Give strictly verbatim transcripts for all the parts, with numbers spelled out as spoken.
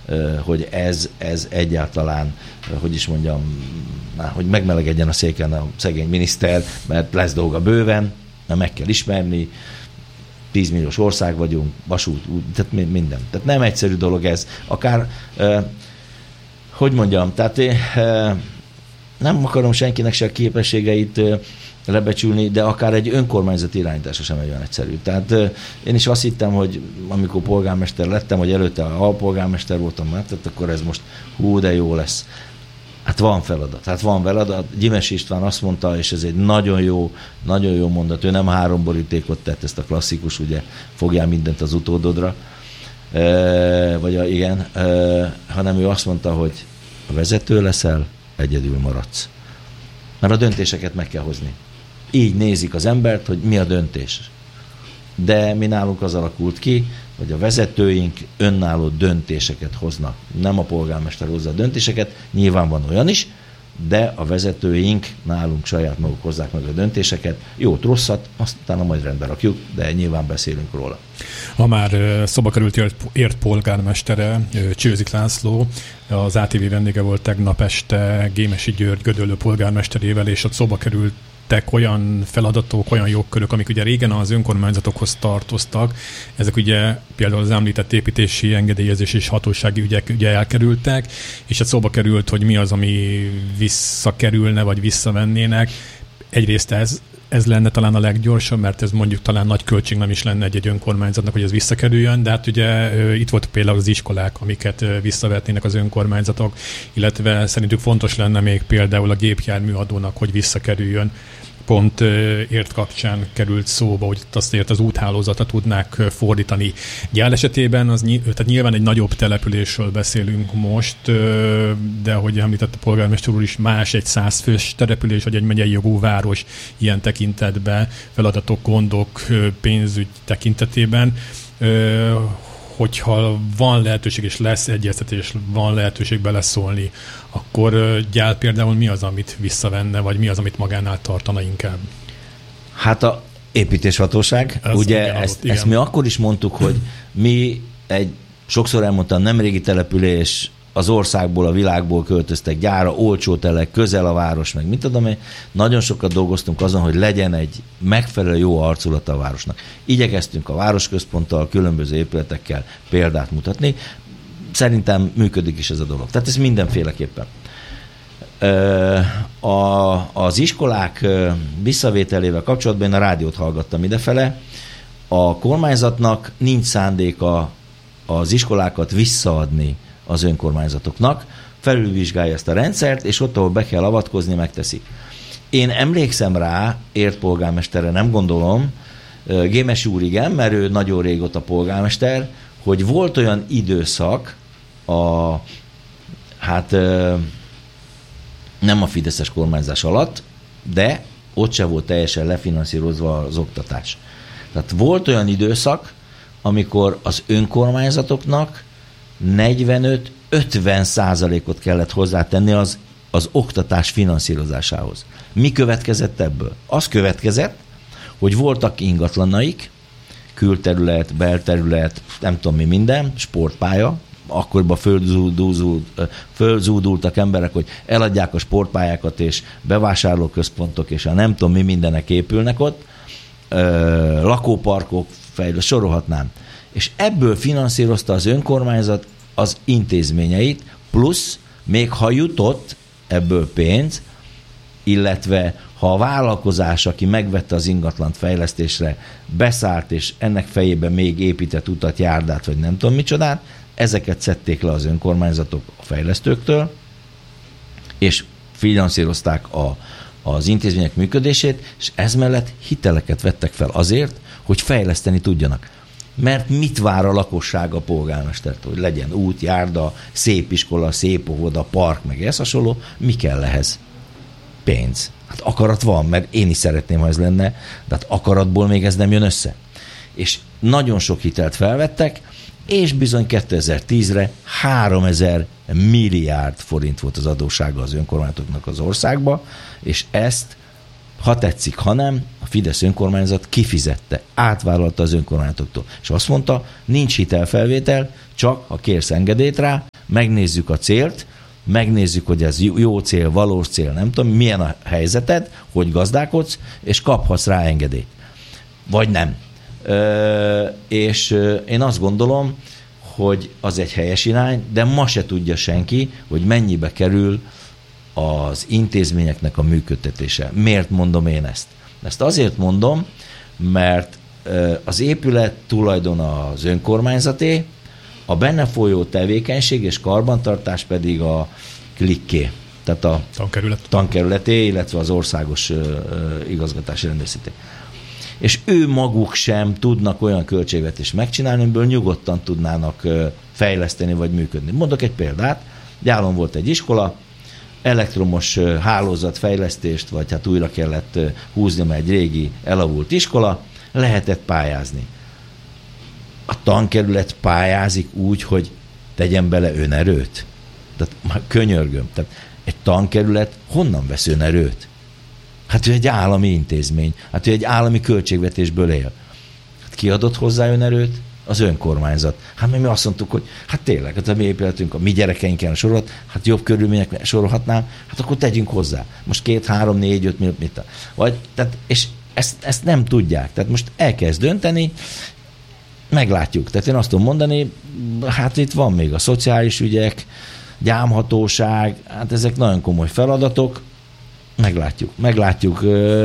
hogy ez, ez egyáltalán, hogy is mondjam, hogy megmelegedjen a széken a szegény miniszter, mert lesz dolga bőven, meg kell ismerni, tízmilliós ország vagyunk, vasút, tehát minden. Tehát nem egyszerű dolog ez. Akár, hogy mondjam, tehát én nem akarom senkinek se a képességeit lebecsülni, de akár egy önkormányzati irányítása sem egy olyan egyszerű. Tehát én is azt hittem, hogy amikor polgármester lettem, vagy előtte alpolgármester voltam, tehát akkor ez most hú, de jó lesz. Hát van feladat. Hát van feladat. Gyimes István azt mondta, és ez egy nagyon jó, nagyon jó mondat, ő nem három borítékot tett, ezt a klasszikus, ugye, fogjál mindent az utódodra, e, vagy a, igen, e, hanem ő azt mondta, hogy a vezető leszel, egyedül maradsz. Mert a döntéseket meg kell hozni. Így nézik az embert, hogy mi a döntés. De mi nálunk az alakult ki, hogy a vezetőink önálló döntéseket hoznak. Nem a polgármester hozza a döntéseket, nyilván van olyan is, de a vezetőink nálunk saját maguk hozzák meg a döntéseket. Jót, rosszat, azt utána majd rendbe rakjuk, de nyilván beszélünk róla. Ha már szoba került ért, ért polgármestere, Csőzik László, az á té vé vendége volt tegnap este Gémesi György Gödöllő polgármesterével, és ott szoba került olyan feladatok, olyan jogkörök, amik ugye régen az önkormányzatokhoz tartoztak. Ezek ugye például az említett építési, engedélyezés és hatósági ügyek ugye elkerültek, és hát szóba került, hogy mi az, ami visszakerülne, vagy visszavennének. Egyrészt ez, ez lenne talán a leggyorsabb, mert ez mondjuk talán nagy költség nem is lenne egy-egy önkormányzatnak, hogy ez visszakerüljön, de hát ugye itt volt például az iskolák, amiket visszavetnének az önkormányzatok, illetve szerintük fontos lenne még például a gépjárműadónak, hogy visszakerüljön. Pont ért kapcsán került szóba, hogy azt az úthálózatra tudnák fordítani. Gyál esetében az, tehát nyilván egy nagyobb településről beszélünk most, de ahogy említette a polgármester úr is, más egy százfős település, vagy egy megyei jogú város ilyen tekintetben, feladatok, gondok, pénzügy tekintetében. Hogyha van lehetőség és lesz egyeztetés, van lehetőség beleszólni, akkor Gyál például mi az, amit visszavenne, vagy mi az, amit magánál tartana inkább? Hát a építéshatóság. Ez ugye igen, ezt, ezt mi akkor is mondtuk, hogy mi egy, sokszor elmondtam, nem régi település, az országból, a világból költöztek Gyálra, olcsó telek, közel a város, meg mit tudom én. Nagyon sokat dolgoztunk azon, hogy legyen egy megfelelő jó arculata a városnak. Igyekeztünk a városközponttal, különböző épületekkel példát mutatni. Szerintem működik is ez a dolog. Tehát ez mindenféleképpen. A, az iskolák visszavételével kapcsolatban én a rádiót hallgattam idefele. A kormányzatnak nincs szándéka az iskolákat visszaadni az önkormányzatoknak, felülvizsgálja ezt a rendszert, és ott, ahol be kell avatkozni, megteszi. Én emlékszem rá, ért polgármesterre, nem gondolom, Gémesi úr igen, mert ő nagyon régóta polgármester, hogy volt olyan időszak, a, hát nem a fideszes kormányzás alatt, de ott se volt teljesen lefinanszírozva az oktatás. Tehát volt olyan időszak, amikor az önkormányzatoknak negyvenöt-ötven százalékot kellett hozzátenni az, az oktatás finanszírozásához. Mi következett ebből? Az következett, hogy voltak ingatlanaik, külterület, belterület, nem tudom mi minden, sportpálya, akkoriban fölzúdult, fölzúdultak emberek, hogy eladják a sportpályákat, és bevásárlóközpontok, és a nem tudom mi mindenek épülnek ott, lakóparkok, fejlő, sorolhatnám. És ebből finanszírozta az önkormányzat az intézményeit, plusz még ha jutott ebből pénz, illetve ha a vállalkozás, aki megvette az ingatlant fejlesztésre, beszállt, és ennek fejében még épített utat, járdát, vagy nem tudom micsodát, ezeket szedték le az önkormányzatok a fejlesztőktől, és finanszírozták a, az intézmények működését, és ez mellett hiteleket vettek fel azért, hogy fejleszteni tudjanak. Mert mit vár a lakosság a polgármestertől? Hogy legyen út, járda, szép iskola, szép óvoda, park, meg ez hasonló. Mi kell ehhez? Pénz. Hát akarat van, mert én is szeretném, ha ez lenne, de hát akaratból még ez nem jön össze. És nagyon sok hitelt felvettek, és bizony kétezer-tízre háromezer milliárd forint volt az adóssága az önkormányzatoknak az országba, és ezt, ha tetszik, ha nem, a Fidesz önkormányzat kifizette, átvállalta az önkormányzatoktól. És azt mondta, nincs hitelfelvétel, csak ha kérsz engedélyt rá, megnézzük a célt, megnézzük, hogy ez jó cél, valós cél, nem tudom, milyen a helyzeted, hogy gazdálkodsz, és kaphatsz rá engedélyt. Vagy nem. Ö, és én azt gondolom, hogy az egy helyes irány, de ma se tudja senki, hogy mennyibe kerül az intézményeknek a működtetése. Miért mondom én ezt? Ezt azért mondom, mert az épület tulajdon az önkormányzaté, a benne folyó tevékenység és karbantartás pedig a klikké, tehát a tankerület. tankerületé, illetve az országos igazgatási rendészeti. És ő maguk sem tudnak olyan költségvetést megcsinálni, amiből nyugodtan tudnának fejleszteni vagy működni. Mondok egy példát. Gyálon volt egy iskola, elektromos hálózatfejlesztést, vagy hát újra kellett húzni, mert egy régi elavult iskola, lehetett pályázni. A tankerület pályázik úgy, hogy tegyen bele önerőt. Tehát már könyörgöm. Tehát egy tankerület honnan vesz önerőt? Hát ő egy állami intézmény. Hát ő egy állami költségvetésből él. Hát ki adott hozzá önerőt? Az önkormányzat. Hát mi azt mondtuk, hogy hát tényleg, hát a mi épületünk, a mi gyerekeinken sorolhat, hát jobb körülmények sorolhatnám, hát akkor tegyünk hozzá. Most két, három, négy, öt millió, mit. Vagy, tehát, és ezt, ezt nem tudják. Tehát most elkezd dönteni, meglátjuk. Tehát én azt tudom mondani, hát itt van még a szociális ügyek, gyámhatóság, hát ezek nagyon komoly feladatok, meglátjuk. Meglátjuk,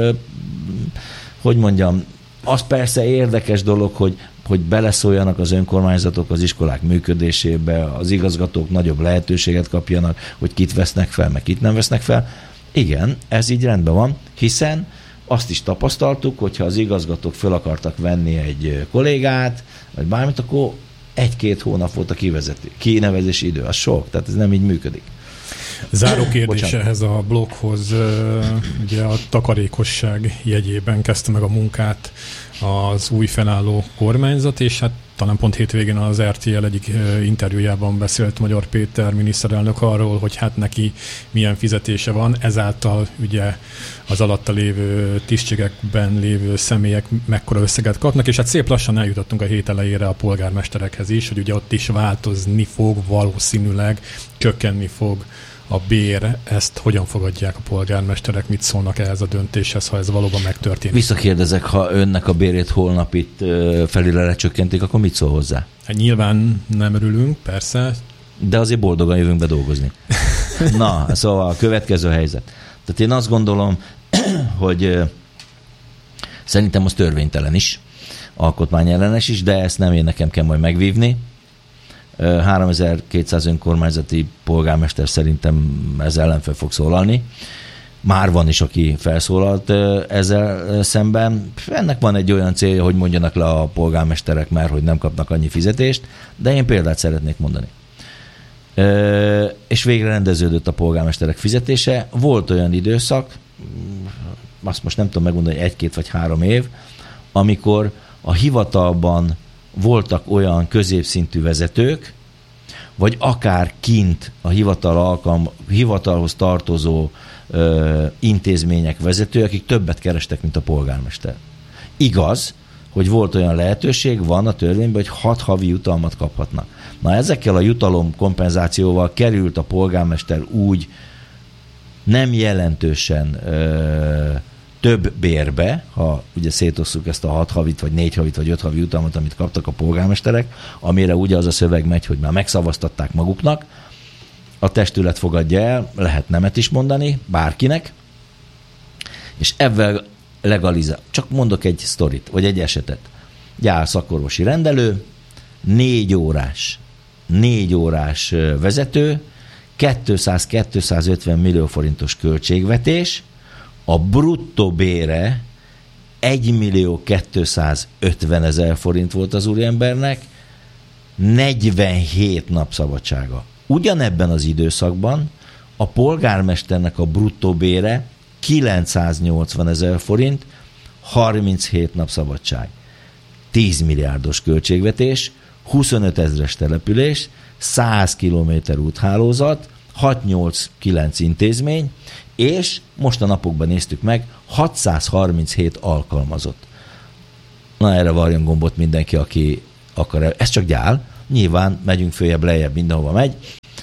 hogy mondjam, az persze érdekes dolog, hogy, hogy beleszóljanak az önkormányzatok az iskolák működésébe, az igazgatók nagyobb lehetőséget kapjanak, hogy kit vesznek fel, meg kit nem vesznek fel. Igen, ez így rendben van, hiszen azt is tapasztaltuk, hogyha az igazgatók föl akartak venni egy kollégát, vagy bármit, akkor egy-két hónap volt a kivezető, kinevezési idő. Az sok, tehát ez nem így működik. Záró kérdés ehhez a bloghoz. Ugye a takarékosság jegyében kezdte meg a munkát az új felálló kormányzat, és hát talán pont hétvégén az er té el egyik interjújában beszélt Magyar Péter miniszterelnök arról, hogy hát neki milyen fizetése van, ezáltal ugye az alatta lévő tisztségekben lévő személyek mekkora összeget kapnak, és hát szép lassan eljutottunk a hét elejére a polgármesterekhez is, hogy ugye ott is változni fog, valószínűleg csökkenni fog a bér. Ezt hogyan fogadják a polgármesterek, mit szólnak ehhez a döntéshez, ha ez valóban megtörténik? Visszakérdezek, ha önnek a bérét holnap itt felére lecsökkentik, akkor mit szól hozzá? Hát nyilván nem örülünk, persze. De azért boldogan jövünk be dolgozni. Na, szóval a következő helyzet. Tehát én azt gondolom, hogy szerintem az törvénytelen is, alkotmányellenes is, de ezt nem én nekem kell majd megvívni. háromezer-kétszáz önkormányzati polgármester szerintem ezzel ellen fel fog szólalni. Már van is, aki felszólalt ezzel szemben. Ennek van egy olyan célja, hogy mondjanak le a polgármesterek már, hogy nem kapnak annyi fizetést, de én példát szeretnék mondani. És végre rendeződött a polgármesterek fizetése. Volt olyan időszak, azt most nem tudom megmondani, hogy egy-két vagy három év, amikor a hivatalban voltak olyan középszintű vezetők, vagy akár kint a hivatal alkalm, hivatalhoz tartozó ö, intézmények vezetők, akik többet kerestek, mint a polgármester. Igaz, hogy volt olyan lehetőség, van a törvényben, hogy hat havi jutalmat kaphatnak. Na ezekkel a jutalom kompenzációval került a polgármester úgy nem jelentősen ö, több bérbe, ha ugye szétosszuk ezt a hat havit, vagy négy havit, vagy öt havi jutalmat, amit kaptak a polgármesterek, amire ugye az a szöveg megy, hogy már megszavaztatták maguknak, a testület fogadja el, lehet nemet is mondani, bárkinek, és ebben legalizál. Csak mondok egy sztorit, vagy egy esetet. Gyár szakorvosi rendelő, négy órás, négy órás vezető, kétszáz-kétszázötven millió forintos költségvetés, a bruttó bére egymillió kétszázötven ezer forint volt az úriembernek, negyvenhét nap szabadsága. Ugyanebben az időszakban a polgármesternek a bruttó bére kilencszáznyolcvan ezer forint, harminchét nap szabadság. tíz milliárdos költségvetés, huszonöt ezres település, száz kilométer úthálózat, hat-nyolc-kilenc intézmény, és most a napokban néztük meg, hatszázharminchét alkalmazott. Na erre varjon gombot mindenki, aki akar. Ez csak gyál. Nyilván megyünk följebb, lejjebb, mindenhova megy.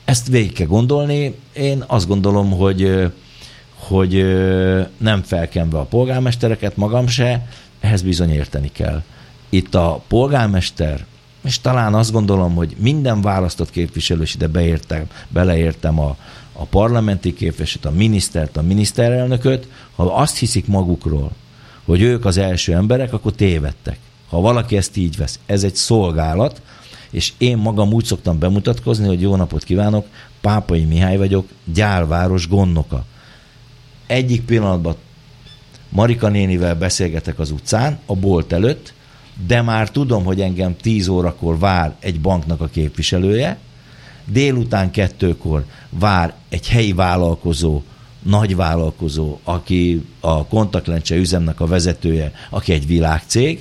Ezt végig kell gondolni. Én azt gondolom, hogy, hogy nem felkenve a polgármestereket, magam se, ehhez bizony érteni kell. Itt a polgármester, és talán azt gondolom, hogy minden választott képviselő, és ide beértem, beleértem a, a parlamenti képviselőt, a minisztert, a miniszterelnököt, ha azt hiszik magukról, hogy ők az első emberek, akkor tévedtek. Ha valaki ezt így vesz, ez egy szolgálat, és én magam úgy szoktam bemutatkozni, hogy jó napot kívánok, Pápai Mihály vagyok, Gyálváros gondnoka. Egyik pillanatban Marika nénivel beszélgetek az utcán, a bolt előtt, de már tudom, hogy engem tíz órakor vár egy banknak a képviselője, délután kettőkor vár egy helyi vállalkozó, nagy vállalkozó, aki a kontaktlencse üzemnek a vezetője, aki egy világcég,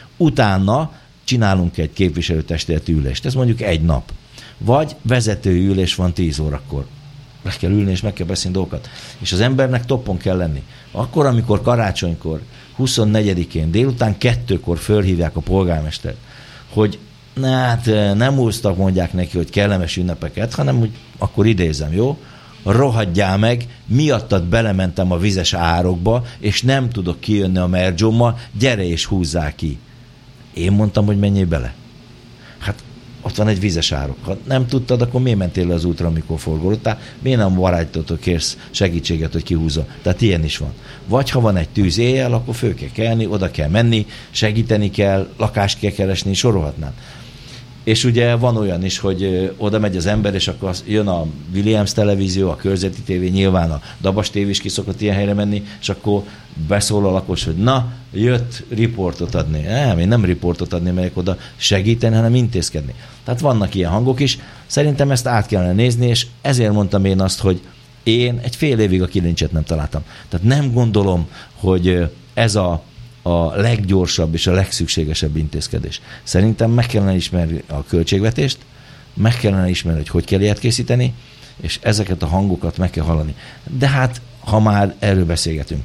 utána csinálunk egy képviselőtestületi ülést. Ez mondjuk egy nap. Vagy vezetői ülés van tíz órakor. Meg kell ülni, és meg kell beszélni dolgokat. És az embernek toppon kell lenni. Akkor, amikor karácsonykor, huszonnegyedikén délután kettőkor fölhívják a polgármestert, hogy na, hát nem úsztak, mondják neki, hogy kellemes ünnepeket, hanem úgy akkor idézem, jó? Rohadjál meg, miattad belementem a vizes árokba, és nem tudok kijönni a merdzsommal, gyere és húzzál ki. Én mondtam, hogy menjél bele. Hát ott van egy vizes árok. Ha nem tudtad, akkor miért mentél le az útra, amikor forgolódtál? Miért nem barátitól kérsz segítséget, hogy kihúzza? Tehát ilyen is van. Vagy ha van egy tűz éjjel, akkor föl kell kelni, oda kell menni, segíteni kell, lakást kell keresni, sorolhatnám. És ugye van olyan is, hogy oda megy az ember, és akkor jön a Williams televízió, a Körzeti tévé, nyilván a Dabas tévé is ki szokott ilyen helyre menni, és akkor beszól a lakos, hogy na, jött riportot adni. Nem, én nem riportot adni megyek oda segíteni, hanem intézkedni. Tehát vannak ilyen hangok is. Szerintem ezt át kellene nézni, és ezért mondtam én azt, hogy én egy fél évig a kilincset nem találtam. Tehát nem gondolom, hogy ez a a leggyorsabb és a legszükségesebb intézkedés. Szerintem meg kellene ismerni a költségvetést, meg kellene ismerni, hogy hogy kell ilyet készíteni, és ezeket a hangokat meg kell hallani. De hát, ha már erről beszélgetünk,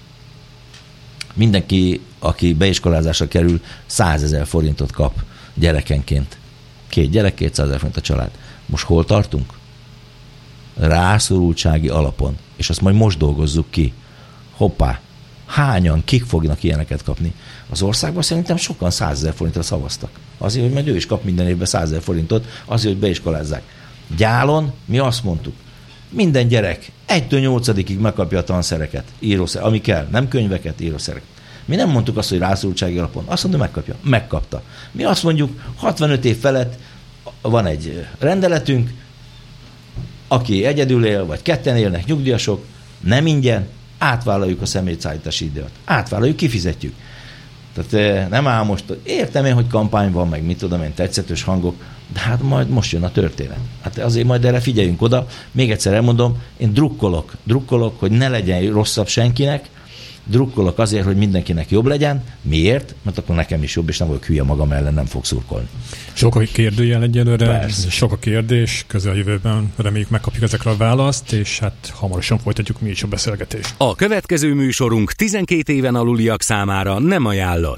mindenki, aki beiskolázásra kerül, százezer forintot kap gyerekenként. Két gyerek, kétszázezer forint a család. Most hol tartunk? Rászorultsági alapon. És azt majd most dolgozzuk ki. Hoppá! Hányan, kik fognak ilyeneket kapni? Az országban szerintem sokan százezer forintra szavaztak. Azért, hogy majd ő is kap minden évben százezer forintot, azért, hogy beiskolázzák. Gyálon mi azt mondtuk, minden gyerek egytől nyolcadikig megkapja a tanszereket, írószereket, ami kell, nem könyveket, írószereket. Mi nem mondtuk azt, hogy rászorultsági alapon. Azt mondjuk, megkapja. Megkapta. Mi azt mondjuk, hatvanöt év felett van egy rendeletünk, aki egyedül él, vagy ketten élnek, nyugdíjasok, nem ingyen, átvállaljuk a személyszállítási időt. Átvállaljuk, kifizetjük. Tehát nem áll most, értem én, hogy kampány van, meg mit tudom én, tetszetős hangok, de hát majd most jön a történet. Hát azért majd erre figyeljünk oda. Még egyszer elmondom, én drukkolok, drukkolok, hogy ne legyen rosszabb senkinek, drukkolok azért, hogy mindenkinek jobb legyen. Miért? Mert akkor nekem is jobb, és nem vagyok hülye magam ellen, nem fog szurkolni. Sok a kérdőjel egyelőre, Persze. sok a kérdés, közeljövőben reméljük megkapjuk ezekre a választ, és hát hamarosan folytatjuk mi is a beszélgetést. A következő műsorunk tizenkét éven aluliak számára nem ajánlott.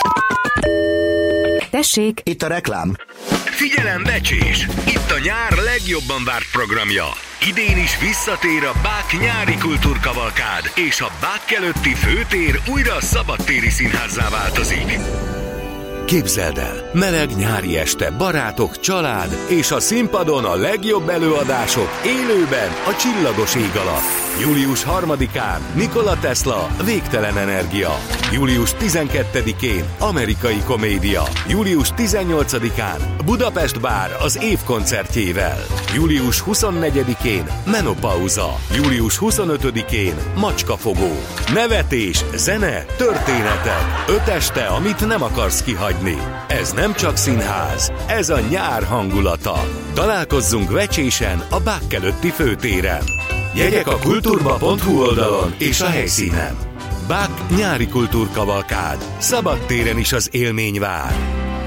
Tessék! Itt a reklám. Figyelem, becsés! Itt a nyár legjobban várt programja. Idén is visszatér a Bák nyári kultúrkavalkád, és a Bák előtti főtér újra a szabadtéri színházzá változik. Képzeld el, meleg nyári este, barátok, család, és a színpadon a legjobb előadások élőben a csillagos ég alatt. július harmadikán Nikola Tesla, Végtelen energia. július tizenkettedikén Amerikai komédia. július tizennyolcadikán Budapest Bár az év koncertjével. július huszonnegyedikén Menopauza. július huszonötödikén Macskafogó. Nevetés, zene, történetek. Öt este, amit nem akarsz kihagyni. Ez nem csak színház, ez a nyár hangulata. Találkozzunk Vecsésen a Bák előtti főtéren. Jegyek a kulturba pont hu oldalon és a helyszínen. Bák nyári kultúrkavalkád. Szabadtéren is az élmény vár.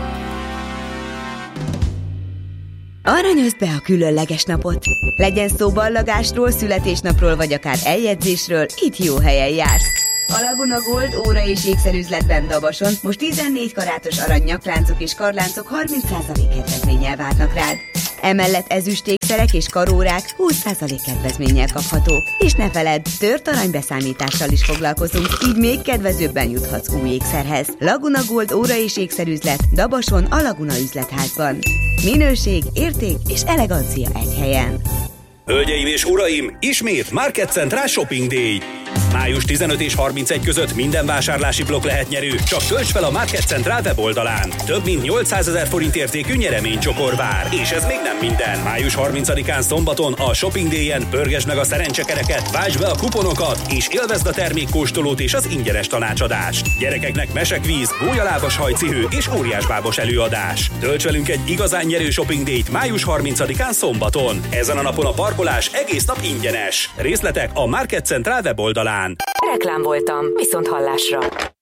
Aranyozd be a különleges napot. Legyen szó ballagásról, születésnapról vagy akár eljegyzésről, itt jó helyen jársz. A Laguna Gold óra és ékszerüzletben Dabason most tizennégy karátos arany nyakláncok és karláncok harminc százalék kedvezménnyel várnak rád. Emellett ezüstékszerek és karórák húsz százalék kedvezménnyel kaphatók. És ne feledd, tört aranybeszámítással is foglalkozunk, így még kedvezőbben juthatsz új ékszerhez. Laguna Gold óra és ékszerüzlet Dabason a Laguna üzletházban. Minőség, érték és elegancia egy helyen. Hölgyeim és uraim, ismét Market Central Shopping Day. május tizenötödike és harmincegy között minden vásárlási blokk lehet nyerő, csak tölts fel a Market Central weboldalán. Több mint nyolcszázezer forint értékű nyereménycsokor vár. És ez még nem minden. május harmincadikán szombaton a Shopping Day-en pörgesd meg a szerencsekereket, váltsd be a kuponokat, és élvezd a termékkóstolót és az ingyenes tanácsadást. Gyerekeknek mesekvíz, gólyalábas hajcihő és óriásbábos előadás. Tölts velünk egy igazán nyerő Shopping Day-t május harmincadikán szombaton. Ezen a napon a parkolás egész nap ingyenes. Részletek a Market Central weboldalán. Reklám voltam, viszont hallásra.